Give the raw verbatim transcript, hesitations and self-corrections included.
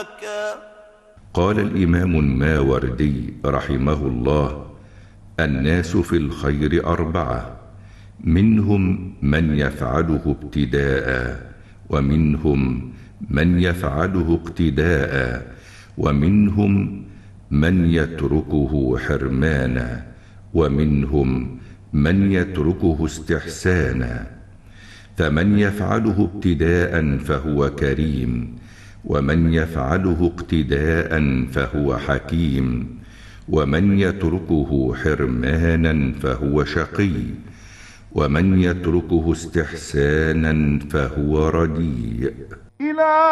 سبحانك. قال الإمام الماوردي رحمه الله: الناس في الخير أربعة، منهم من يفعله ابتداء، ومنهم من يفعله اقتداء، ومنهم من يتركه حرمانا، ومنهم من يتركه استحسانا. فمن يفعله ابتداء فهو كريم، ومن يفعله اقتداء فهو حكيم، ومن يتركه حرمانا فهو شقي، ومن يتركه استحسانا فهو رديء.